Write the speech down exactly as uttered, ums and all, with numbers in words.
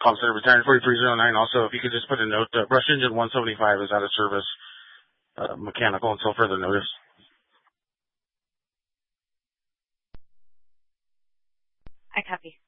call center return forty-three oh nine. Also, if you could just put a note, uh, brush engine one seventy-five is out of service, uh, mechanical until further notice. I copy.